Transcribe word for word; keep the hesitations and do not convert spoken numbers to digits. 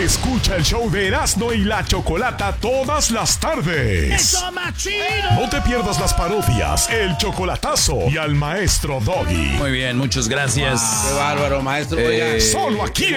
Escucha el show de Erasmo y la Chocolata todas las tardes. ¡Eso más chido! No te pierdas las parodias, el chocolatazo y al maestro Doggy. Muy bien, muchas gracias. Qué bárbaro, maestro. Eh, Solo aquí